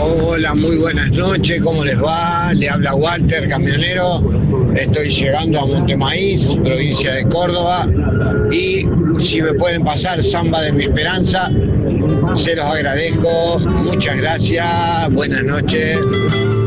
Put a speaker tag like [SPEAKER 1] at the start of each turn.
[SPEAKER 1] Hola, muy buenas noches, ¿cómo les va? Le habla Walter, camionero. Estoy llegando a Montemaíz, provincia de Córdoba. Y si me pueden pasar Samba de mi Esperanza, se los agradezco. Muchas gracias, buenas noches.